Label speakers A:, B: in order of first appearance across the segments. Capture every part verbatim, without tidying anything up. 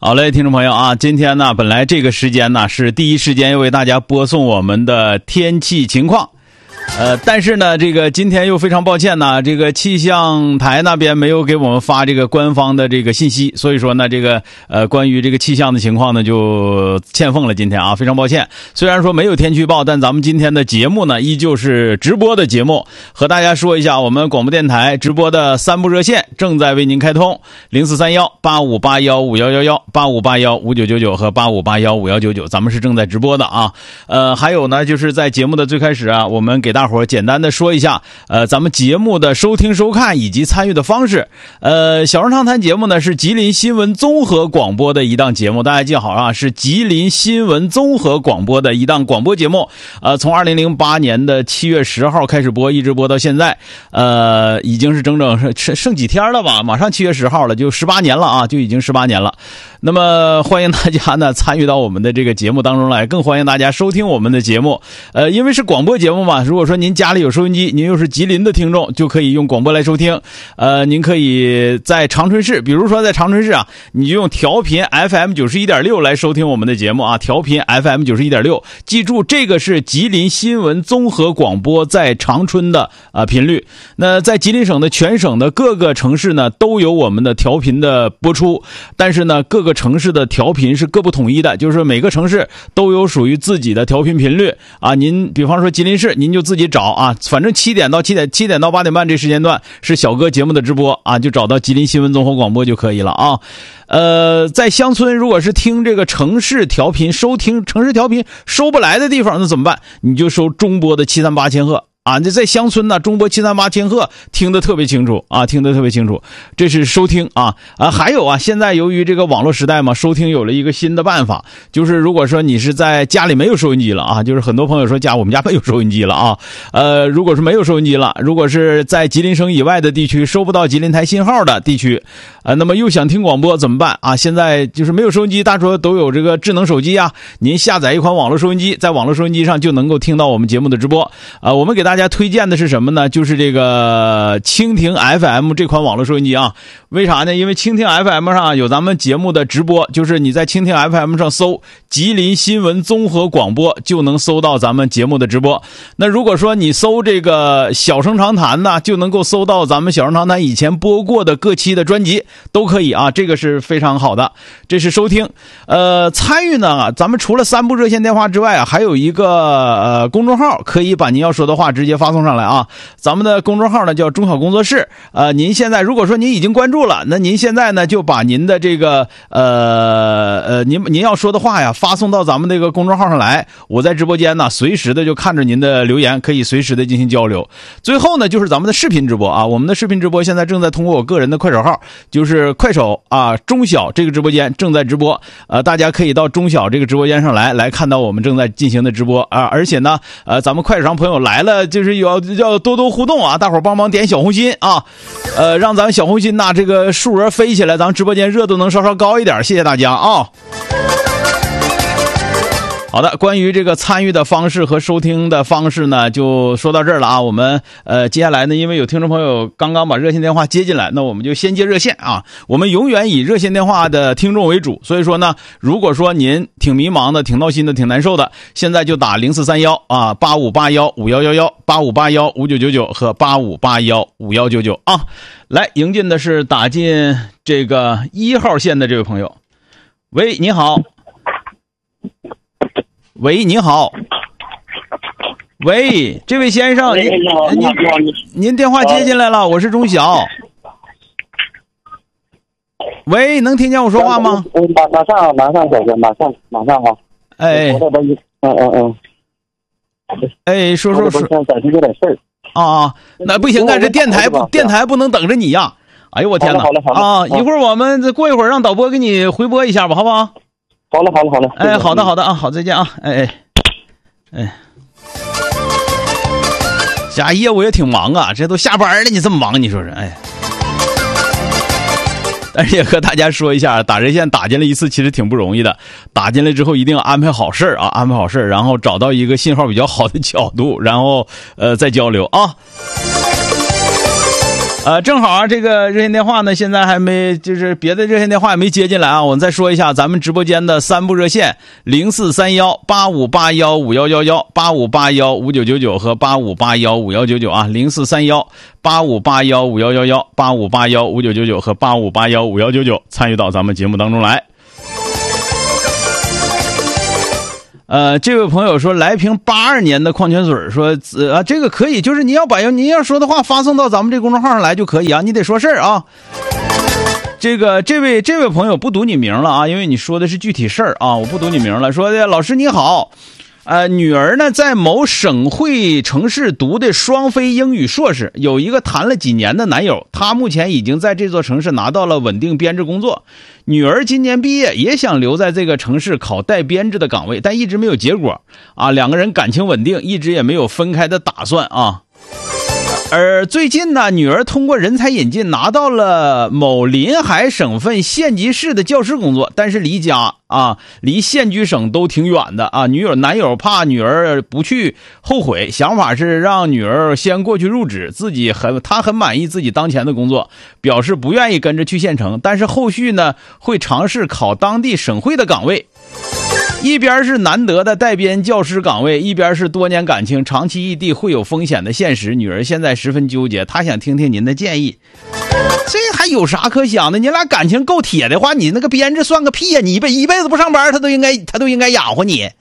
A: 好嘞，听众朋友啊，今天呢，本来这个时间呢是第一时间要为大家播送我们的天气情况。呃，但是呢，这个今天又非常抱歉呢，这个气象台那边没有给我们发这个官方的这个信息，所以说呢，这个呃关于这个气象的情况呢就欠奉了今天啊，非常抱歉。虽然说没有天气预报，但咱们今天的节目呢依旧是直播的节目，和大家说一下，我们广播电台直播的三部热线正在为您开通，零四三幺八五八幺五幺幺幺、八五八幺五九九九和八五八幺五幺九九，咱们是正在直播的啊。呃，还有呢，就是在节目的最开始啊，我们给大伙儿简单的说一下，呃，咱们节目的收听、收看以及参与的方式。呃，小声长谈节目呢是吉林新闻综合广播的一档节目，大家记好啊，是吉林新闻综合广播的一档广播节目。呃，从二零零八年的七月十号开始播，一直播到现在，呃，已经是整整剩剩几天了吧？马上七月十号了，就十八年了啊，就已经十八年了。那么欢迎大家呢参与到我们的这个节目当中来，更欢迎大家收听我们的节目。呃，因为是广播节目嘛，如果说您家里有收音机，您又是吉林的听众，就可以用广播来收听。呃，您可以在长春市，比如说在长春市啊，你就用调频 F M 九十一点六 来收听我们的节目啊，调频 F M 九十一点六，记住这个是吉林新闻综合广播在长春的啊、呃、频率。那在吉林省的全省的各个城市呢，都有我们的调频的播出，但是呢，各个城市的调频是各不统一的，就是每个城市都有属于自己的调频频率啊。您比方说吉林市，您就自己找啊，反正七点到七点七点到八点半这时间段是小哥节目的直播啊，就找到吉林新闻综合广播就可以了啊。呃，在乡村如果是听这个城市调频，收听城市调频收不来的地方，那怎么办？你就收中波的七三八千赫。啊，这在乡村呢，中波七三八千赫听得特别清楚啊，听得特别清楚。这是收听啊啊，还有啊，现在由于这个网络时代嘛，收听有了一个新的办法，就是如果说你是在家里没有收音机了啊，就是很多朋友说家我们家没有收音机了啊，呃，如果是没有收音机了，如果是在吉林省以外的地区收不到吉林台信号的地区，呃，那么又想听广播怎么办啊？现在就是没有收音机，大家都有这个智能手机啊，您下载一款网络收音机，在网络收音机上就能够听到我们节目的直播啊。我们给大家大家推荐的是什么呢？就是这个蜻蜓 F M 这款网络收音机啊。为啥呢？因为蜻蜓 F M 上有咱们节目的直播，就是你在蜻蜓 F M 上搜吉林新闻综合广播就能搜到咱们节目的直播。那如果说你搜这个小声长谈呢，就能够搜到咱们小声长谈以前播过的各期的专辑都可以啊，这个是非常好的。这是收听。呃，参与呢，咱们除了三部热线电话之外啊，还有一个呃公众号，可以把您要说的话直接发送上来啊。咱们的公众号呢叫中小工作室。呃，您现在如果说您已经关注了，那您现在呢就把您的这个呃呃您您要说的话呀发送到咱们这个公众号上来，我在直播间呢随时的就看着您的留言，可以随时的进行交流。最后呢就是咱们的视频直播啊，我们的视频直播现在正在通过我个人的快手号，就是快手啊中小这个直播间正在直播，呃大家可以到中小这个直播间上来来看到我们正在进行的直播啊，而且呢呃咱们快手上朋友来了，就是要要多多互动啊，大伙儿帮忙点小红心啊，呃让咱们小红心呐这个数额飞起来，咱们直播间热度能稍稍高一点，谢谢大家啊。好的，关于这个参与的方式和收听的方式呢，就说到这儿了啊。我们呃接下来呢，因为有听众朋友刚刚把热线电话接进来，那我们就先接热线啊。我们永远以热线电话的听众为主，所以说呢，如果说您挺迷茫的、挺闹心的、挺难受的，现在就打零四三幺啊八五八幺五幺幺幺、八五八幺五九九九和八五八幺五幺九九啊。来迎进的是打进这个一号线的这位朋友，喂，你好。喂，你好。喂，这位先生，您您您电话接进来了，我是钟晓。喂，能听见我说话吗？
B: 马马上马上小哥，马上马上哈。
A: 哎，
B: 嗯嗯嗯。
A: 哎，说说说。
B: 暂时有点事儿。
A: 啊，那不行啊，这电台不电台不能等着你呀。哎呦我天哪！啊，一会儿我们过一会儿让导播给你回播一下吧，好不好？
B: 好了好了好了，
A: 哎，好的好的啊，好，再见啊，哎哎哎，家业务也挺忙啊，这都下班了，你这么忙，你说是？哎，但是也和大家说一下，打热线打进来一次其实挺不容易的，打进来之后一定要安排好事儿啊，安排好事儿，然后找到一个信号比较好的角度，然后呃再交流啊。 呃，正好啊，这个热线电话呢，现在还没，就是别的热线电话也没接进来啊。我们再说一下咱们直播间的三部热线：零四三幺八五八幺五幺幺幺、八五八幺五九九九和八五八幺五幺九九啊。零四三幺八五八幺五幺幺幺、八五八幺五九九九和八五八幺五幺九九，参与到咱们节目当中来。呃，这位朋友说来瓶八二年的矿泉水，说呃、啊、这个可以，就是你要把您要说的话发送到咱们这公众号上来就可以啊，你得说事儿啊。这个这位这位朋友不读你名了啊，因为你说的是具体事儿啊，我不读你名了。说的老师你好，呃，女儿呢在某省会城市读的双非英语硕士，有一个谈了几年的男友，她目前已经在这座城市拿到了稳定编制工作。女儿今年毕业，也想留在这个城市考带编制的岗位，但一直没有结果啊。两个人感情稳定，一直也没有分开的打算啊。而最近呢，女儿通过人才引进拿到了某临海省份县级市的教师工作，但是离家啊，离县局省都挺远的啊。女友男友怕女儿不去后悔，想法是让女儿先过去入职，自己很他很满意自己当前的工作，表示不愿意跟着去县城，但是后续呢会尝试考当地省会的岗位。一边是难得的带编教师岗位，一边是多年感情长期异地会有风险的现实，女儿现在十分纠结，她想听听您的建议。这还有啥可想的？你俩感情够铁的话，你那个编制算个屁呀！你一辈一辈子不上班，他都应该他都应该养活你，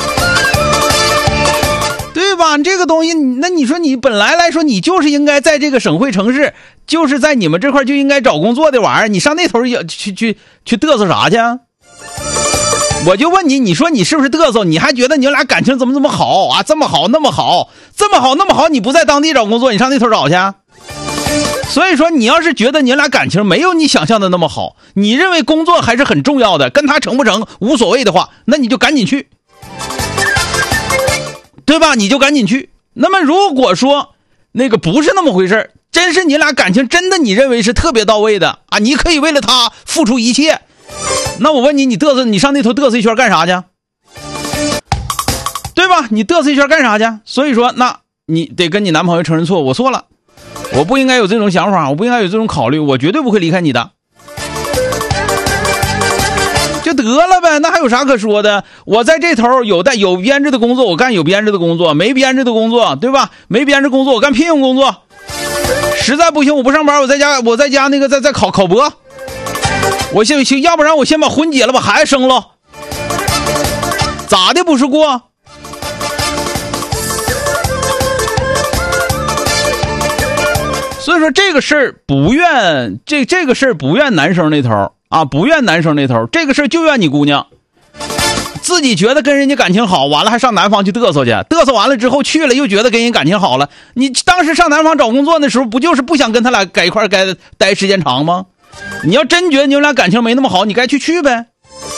A: 对吧？这个东西，那你说你本来来说，你就是应该在这个省会城市，就是在你们这块就应该找工作的玩意儿，你上那头去去去嘚瑟啥去？我就问你，你说你是不是嘚瑟？你还觉得你俩感情怎么这么好啊？这么好那么好，这么好那么好，你不在当地找工作，你上那头找去？所以说，你要是觉得你俩感情没有你想象的那么好，你认为工作还是很重要的，跟他成不成无所谓的话，那你就赶紧去，对吧？你就赶紧去。那么如果说那个不是那么回事，真是你俩感情真的你认为是特别到位的啊，你可以为了他付出一切，那我问你，你嘚瑟，你上那头嘚瑟一圈干啥去？对吧？你嘚瑟一圈干啥去？所以说，那你得跟你男朋友承认错误，我错了，我不应该有这种想法，我不应该有这种考虑，我绝对不会离开你的，就得了呗。那还有啥可说的？我在这头有带有编制的工作，我干有编制的工作；没编制的工作，对吧？没编制工作，我干聘用工作。实在不行，我不上班，我在家，我在家那个再再考考博。我先去，要不然我先把婚结了，把孩子生了，咋的不是过？所以说这个事儿不怨这这个事儿不怨男生那头啊，不怨男生那头，这个事儿就怨你姑娘，自己觉得跟人家感情好，完了还上南方去嘚瑟去，嘚瑟完了之后去了又觉得跟人感情好了。你当时上南方找工作的时候，不就是不想跟他俩在一块该待时间长吗？你要真觉得你们俩感情没那么好，你该去去呗。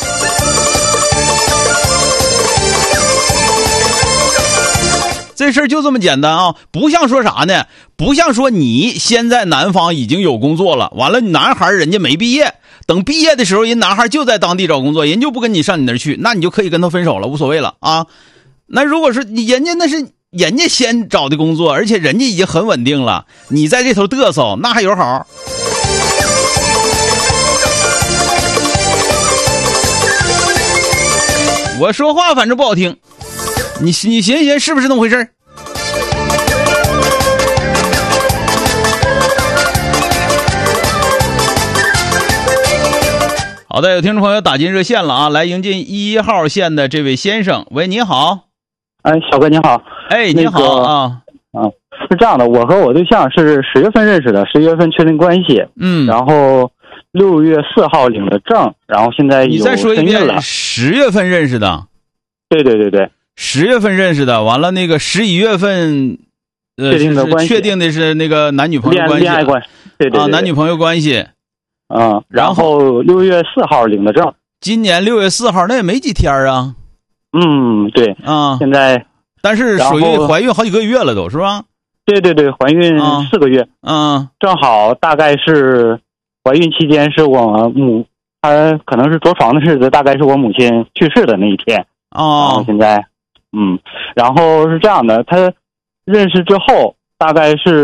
A: 这事儿就这么简单啊，不像说啥呢？不像说你先在南方已经有工作了，完了男孩人家没毕业，等毕业的时候人男孩就在当地找工作，人就不跟你上你那儿去，那你就可以跟他分手了，无所谓了啊。那如果说人家那是人家先找的工作，而且人家已经很稳定了，你在这头嘚瑟，那还有好？我说话反正不好听，你你寻寻是不是那么回事？好的，有听众朋友打进热线了啊，来迎进一号线的这位先生。喂，你好。
B: 哎，小哥你好。
A: 哎，你好啊。
B: 啊，是这样的，我和我对象是十月份认识的，十一月份确定关系，
A: 嗯，
B: 然后六月四号领的证，然后现在有
A: 你再说一遍
B: 了。
A: 十月份认识的。
B: 对对对对。
A: 十月份认识的，完了那个十一月份，呃，
B: 确定的关系，
A: 确定的是那个男女朋友关系，
B: 恋爱关系，对对对，
A: 啊，男女朋友关系，
B: 嗯，然后六月四号领的证，
A: 今年六月四号，那也没几天啊。
B: 嗯，对
A: 啊，
B: 现在，
A: 但是属于怀孕好几个月了，都是吧？
B: 对对对，怀孕四个月，
A: 嗯，
B: 正好大概是怀孕期间是我母，她可能是着床的日子，大概是我母亲去世的那一天
A: 啊。
B: 然后现在。嗯，然后是这样的，他认识之后大概是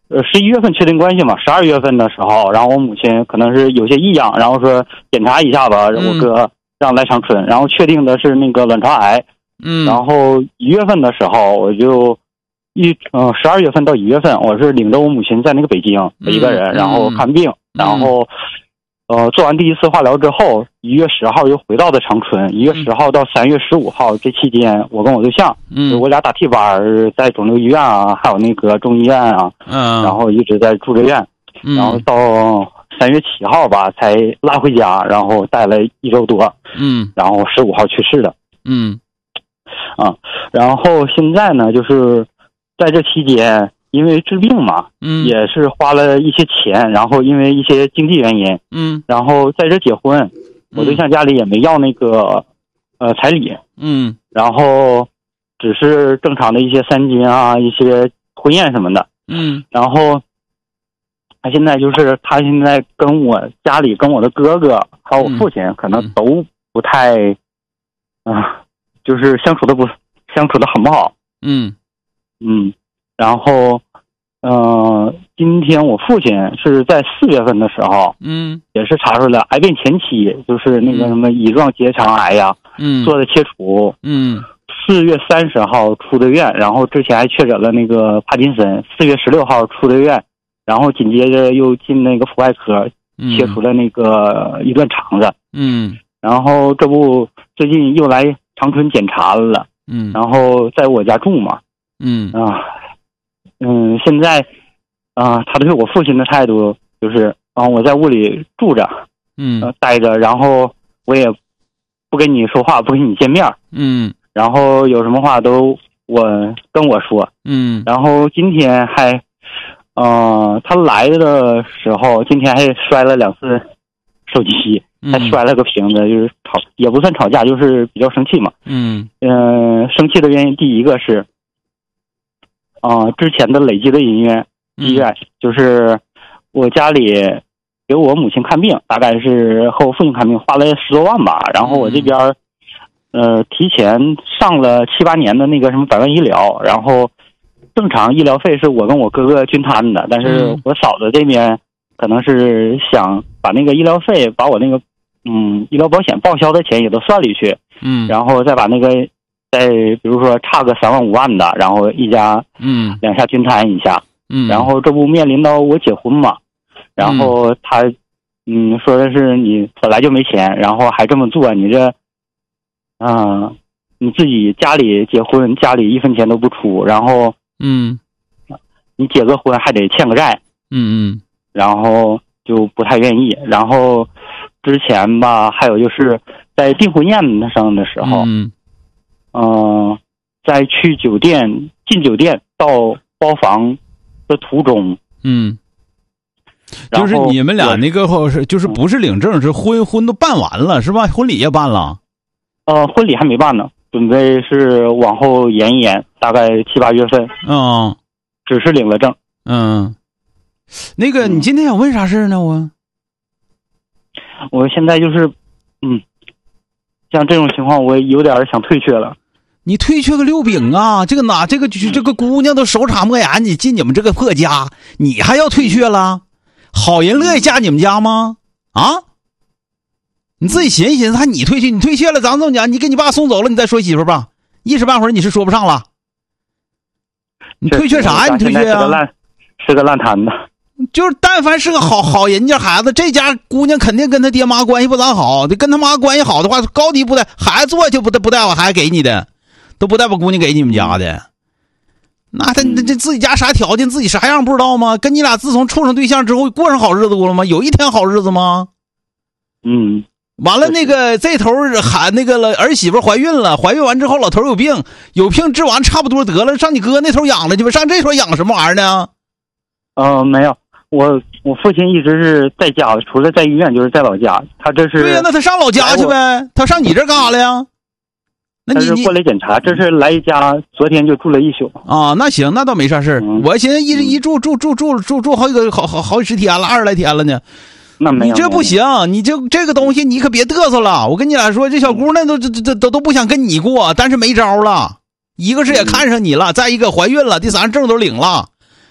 B: 呃十一月份确定关系嘛，十二月份的时候，然后我母亲可能是有些异样，然后说检查一下吧，我哥让来长春，然后确定的是那个卵巢癌。
A: 嗯，
B: 然后一月份的时候，我就一嗯十二月份到一月份，我是领着我母亲在那个北京一个人，然后看病，然后呃做完第一次化疗之后，一月十号又回到的长春，一月十号到三月十五号这期间，我跟我对象，
A: 嗯，
B: 我俩打替班，在肿瘤医院啊，还有那个中医院啊，
A: 嗯，
B: 然后一直在住着院，然后到三月七号吧才拉回家，然后待了一周多，
A: 嗯，
B: 然后十五号去世的，
A: 嗯。
B: 啊，然后现在呢，就是在这期间，因为治病嘛，
A: 嗯，
B: 也是花了一些钱，然后因为一些经济原因，
A: 嗯，
B: 然后在这结婚，我对象家里也没要那个呃彩礼，
A: 嗯，
B: 然后只是正常的一些三金啊，一些婚宴什么的，
A: 嗯，
B: 然后他现在就是他现在跟我家里跟我的哥哥还有我父亲可能都不太啊。呃就是相处的不相处的很不好，
A: 嗯
B: 嗯，然后，呃，今天我父亲是在四月份的时候，
A: 嗯，
B: 也是查出来癌变前期，就是那个什么乙状结肠癌呀，
A: 嗯，
B: 做的切除，
A: 嗯，
B: 四月三十号出的院，然后之前还确诊了那个帕金森，四月十六号出的院，然后紧接着又进那个妇外科，切除了那个一段肠子，
A: 嗯，
B: 然后这不最近又来长春检查了，
A: 嗯，
B: 然后在我家住嘛，
A: 嗯
B: 啊，嗯，现在啊，他对我父亲的态度就是啊，我在屋里住着，
A: 嗯，
B: 呃、待着，然后我也不跟你说话，不跟你见面，
A: 嗯，
B: 然后有什么话都我跟我说，
A: 嗯，
B: 然后今天还，呃，他来的时候，今天还摔了两次手机。还摔了个瓶子，就是吵，也不算吵架，就是比较生气嘛。
A: 嗯
B: 嗯、呃，生气的原因第一个是，啊、呃，之前的累积的医院医院，就是我家里给我母亲看病，大概是和我父亲看病花了十多万吧。然后我这边，呃，提前上了七八年的那个什么百万医疗，然后正常医疗费是我跟我哥哥均摊的，但是我嫂子这边可能是想把那个医疗费，把我那个。嗯，医疗保险报销的钱也都算里去，
A: 嗯，
B: 然后再把那个，再比如说差个三万五万的，然后一家，
A: 嗯，
B: 两下均摊一下，
A: 嗯，
B: 然后这不面临到我结婚嘛，然后他，嗯，说的是你本来就没钱，然后还这么做，你这，啊、呃，你自己家里结婚，家里一分钱都不出，然后，
A: 嗯，
B: 你结个婚还得欠个债，
A: 嗯嗯，
B: 然后就不太愿意，然后。之前吧，还有就是在订婚宴上的时候，
A: 嗯，
B: 嗯、呃，在去酒店进酒店到包房的途中，
A: 嗯，就是你们俩那个后是就是不是领证，是婚婚都办完了是吧？婚礼也办了，
B: 呃，婚礼还没办呢，准备是往后延一延，大概七八月份，
A: 嗯，
B: 只是领了证，
A: 嗯，那个你今天想问啥事呢？我。
B: 我现在就是，嗯，像这种情况，我有点想退却了。
A: 你退却个六饼啊！这个哪这个这个姑娘都手插莫言，你进你们这个破家，你还要退却了？好人乐意嫁你们家吗？啊？你自己寻思寻思，还你退却，你退却了，咱这么讲，你给你爸送走了，你再说媳妇吧，一时半会儿你是说不上了。你退却啥呀？你退却啊？
B: 是个烂，是个烂摊子。
A: 就是但凡是个好好人家孩子，这家姑娘肯定跟他爹妈关系不咋好，得跟他妈关系好的话，高低不带孩子做就不带不带我孩子给你的，都不带把姑娘给你们家的。那他这自己家啥条件，自己啥样不知道吗？跟你俩自从处上对象之后，过上好日子过了吗？有一天好日子吗？
B: 嗯，
A: 完了那个这头喊那个了儿媳妇怀孕了，怀孕完之后老头有病，有病治完差不多得了，上你哥那头养了去吧，上这头养什么玩意儿呢？
B: 呃，没有。我我父亲一直是在家，除了在医院就是在老家。他这是
A: 对呀，那他上老家去呗，他上你这干啥了呀？那你
B: 他是过来检查，这是来家，昨天就住了一宿
A: 啊。那行，那倒没啥事、嗯、我寻思一一住住住住住住好几个好好好几十天了，二十来天了呢。
B: 那没有，
A: 你这不行，你这这个东西你可别嘚瑟了。我跟你俩说，这小姑娘都这这都都不想跟你过，但是没招了。一个是也看上你了，再一个怀孕了，第三证都领了。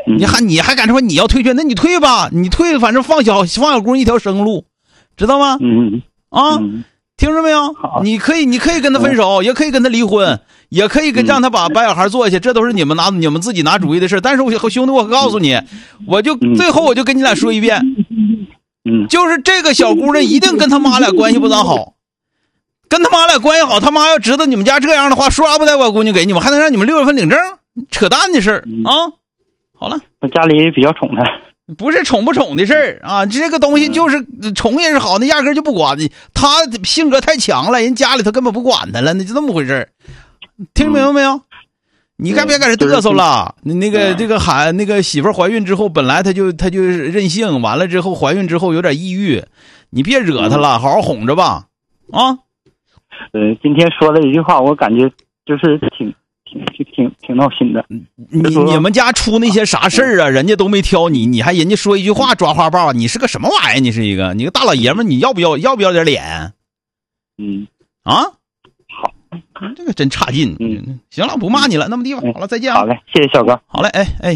A: 你还你还敢说你要退却？那你退吧，你退，反正放小放小姑一条生路，知道吗？
B: 嗯
A: 啊，
B: 嗯
A: 听着没有？你可以，你可以跟他分手，也可以跟他离婚，也可以跟让他把把小孩做下去，这都是你们拿你们自己拿主意的事。但是我兄弟，我告诉你，我就最后我就跟你俩说一遍，
B: 嗯，
A: 就是这个小姑娘一定跟他妈俩关系不咋好，跟他妈俩关系好，他妈要知道你们家这样的话，说啥不带我姑娘给你们，还能让你们六月份领证？扯淡的事儿啊！好了，
B: 我家里比较宠他。
A: 不是宠不宠的事儿啊，这个东西就是宠也是好，那压根就不管你。他性格太强了，人家里头根本不管他了，那就这么回事儿。听明白没有？你该别搁这嘚瑟了。你那个这个孩那个媳妇怀孕之后，本来他就他就任性，完了之后怀孕之后有点抑郁，你别惹他了，好好哄着吧。啊，
B: 呃，今天说了一句话，我感觉就是挺。挺挺挺闹心的。
A: 你你们家出那些啥事儿啊？人家都没挑你，你还人家说一句话抓花豹，你是个什么玩意儿？你是一个你个大老爷们，你要不要要不要点脸？
B: 嗯
A: 啊，
B: 好，
A: 这个真差劲。
B: 嗯，
A: 行了，不骂你了，那么地方好了，再见啊。
B: 好嘞，谢谢小哥。
A: 好嘞，哎哎。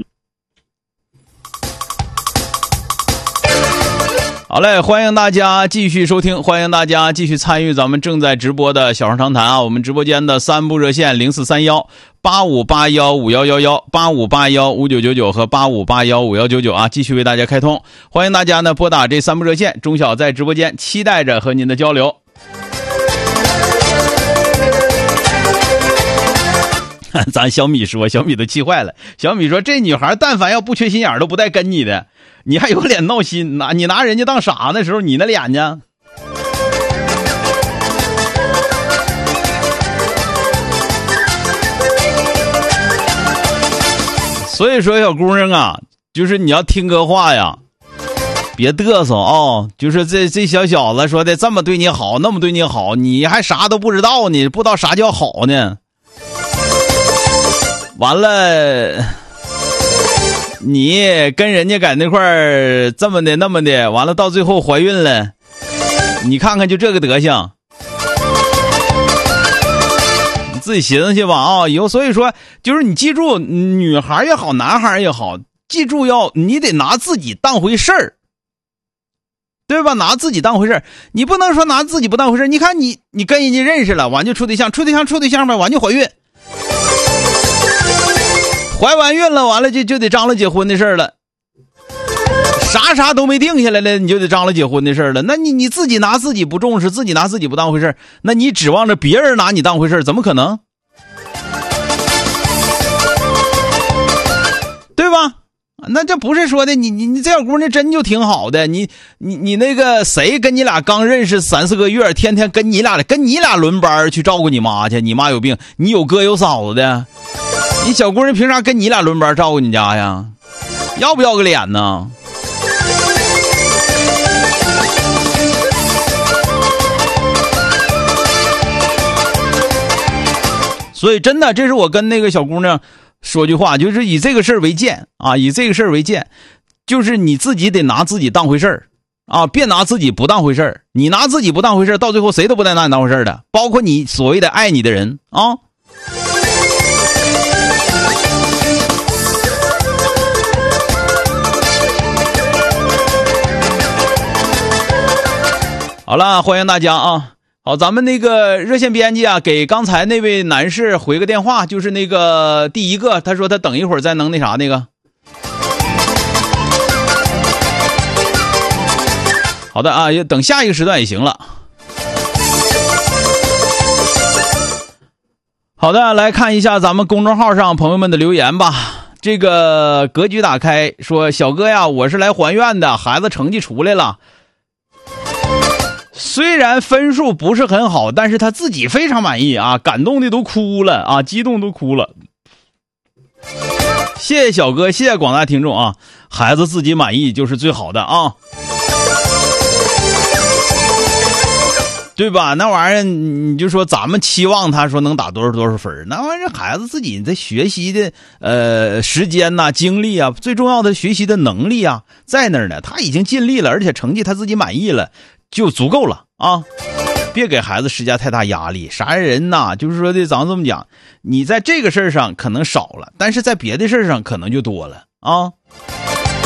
A: 好嘞，欢迎大家继续收听，欢迎大家继续参与咱们正在直播的小声长谈啊！我们直播间的三部热线零四三幺八五八幺五幺幺幺、八五八幺五九九九和八五八幺五幺九九啊，继续为大家开通。欢迎大家呢拨打这三部热线，钟晓在直播间期待着和您的交流。咱小米说，小米都气坏了。小米说，这女孩但凡要不缺心眼都不带跟你的，你还有脸闹心？拿你拿人家当傻的时候，你那脸呢？所以说，小姑娘啊，就是你要听哥话呀，别嘚瑟啊、哦！就是这这小小子说的这么对你好，那么对你好，你还啥都不知道呢，不知道啥叫好呢。完了，你跟人家在那块儿这么的那么的，完了到最后怀孕了，你看看就这个德行，你自己寻思去吧啊！以后所以说，就是你记住，女孩也好，男孩也好，记住要你得拿自己当回事儿，对吧？拿自己当回事儿，你不能说拿自己不当回事儿。你看你你跟人家认识了，完就处对象，处对象处对象呗，完就怀孕。怀完孕了，完了就就得张罗结婚的事儿了，啥啥都没定下来了，你就得张罗结婚的事儿了。那你你自己拿自己不重视，自己拿自己不当回事儿，那你指望着别人拿你当回事儿，怎么可能？对吧？那这不是说的你你你这小姑娘真就挺好的，你你你那个谁跟你俩刚认识三四个月，天天跟你俩跟你俩轮班去照顾你妈去，你妈有病，你有哥有嫂子的。你小姑娘凭啥跟你俩轮班照顾你家呀？要不要个脸呢？所以真的，这是我跟那个小姑娘说句话，就是以这个事儿为鉴啊，以这个事儿为鉴，就是你自己得拿自己当回事儿啊，别拿自己不当回事儿。你拿自己不当回事儿，到最后谁都不带拿你当回事儿的，包括你所谓的爱你的人啊。好了，欢迎大家啊！好，咱们那个热线编辑啊，给刚才那位男士回个电话，就是那个第一个，他说他等一会儿再能那啥那个。好的啊，也等下一个时段也行了。好的，来看一下咱们公众号上朋友们的留言吧。这个格局打开说，小哥呀，我是来还愿的，孩子成绩出来了。虽然分数不是很好，但是他自己非常满意啊，感动的都哭了啊，激动都哭了。谢谢小哥，谢谢广大听众啊，孩子自己满意就是最好的啊，对吧？那玩意儿你就说咱们期望他说能打多少多少分，那玩意儿孩子自己的学习的呃时间呐、啊、精力啊，最重要的学习的能力啊在那儿呢，他已经尽力了，而且成绩他自己满意了。就足够了啊！别给孩子施加太大压力。啥人呐？就是说的，咱们这么讲，你在这个事儿上可能少了，但是在别的事儿上可能就多了啊。